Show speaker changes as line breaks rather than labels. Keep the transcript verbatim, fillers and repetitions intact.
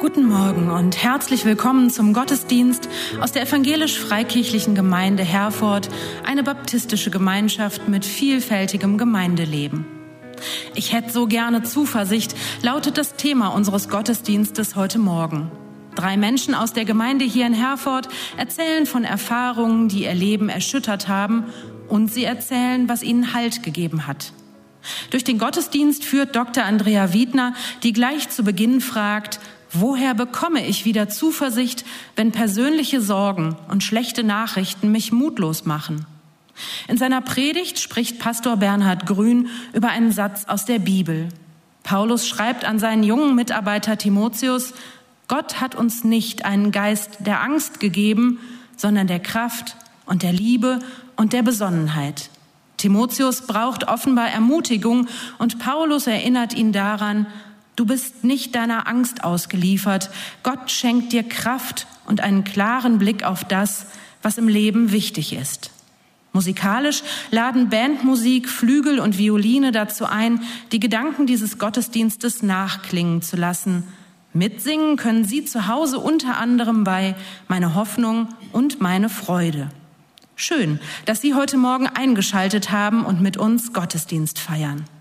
Guten Morgen und herzlich willkommen zum Gottesdienst aus der evangelisch-freikirchlichen Gemeinde Herford, eine baptistische Gemeinschaft mit vielfältigem Gemeindeleben. Ich hätte so gerne Zuversicht, lautet das Thema unseres Gottesdienstes heute Morgen. Drei Menschen aus der Gemeinde hier in Herford erzählen von Erfahrungen, die ihr Leben erschüttert haben, und sie erzählen, was ihnen Halt gegeben hat. Durch den Gottesdienst führt Doktor Andrea Wiedner, die gleich zu Beginn fragt: Woher bekomme ich wieder Zuversicht, wenn persönliche Sorgen und schlechte Nachrichten mich mutlos machen? In seiner Predigt spricht Pastor Bernhard Grün über einen Satz aus der Bibel. Paulus schreibt an seinen jungen Mitarbeiter Timotheus: Gott hat uns nicht einen Geist der Angst gegeben, sondern der Kraft und der Liebe und der Besonnenheit. Timotheus braucht offenbar Ermutigung und Paulus erinnert ihn daran: Du bist nicht deiner Angst ausgeliefert. Gott schenkt dir Kraft und einen klaren Blick auf das, was im Leben wichtig ist. Musikalisch laden Bandmusik, Flügel und Violine dazu ein, die Gedanken dieses Gottesdienstes nachklingen zu lassen. Mitsingen können Sie zu Hause unter anderem bei Meine Hoffnung und Meine Freude. Schön, dass Sie heute Morgen eingeschaltet haben und mit uns Gottesdienst feiern.